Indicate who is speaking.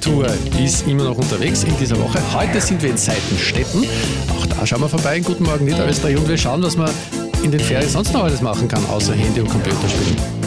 Speaker 1: Tour ist immer noch unterwegs in dieser Woche. Heute sind wir in Seitenstetten. Auch da schauen wir vorbei in Guten Morgen Niederösterreich und wir schauen, was man in den Ferien sonst noch alles machen kann, außer Handy und Computer spielen.